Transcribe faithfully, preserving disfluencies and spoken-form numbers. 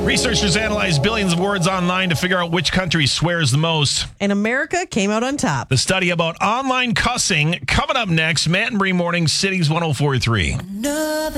Researchers analyzed billions of words online to figure out which country swears the most. And America came out on top. The study about online cussing coming up next. Matt and Bree Morning, Cities one oh four point three.